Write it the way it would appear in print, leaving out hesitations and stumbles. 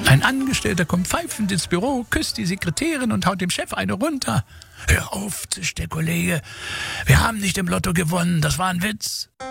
Ein Angestellter kommt pfeifend ins Büro, küsst die Sekretärin und haut dem Chef eine runter. Hör auf, zischt der Kollege. Wir haben nicht im Lotto gewonnen, das war ein Witz.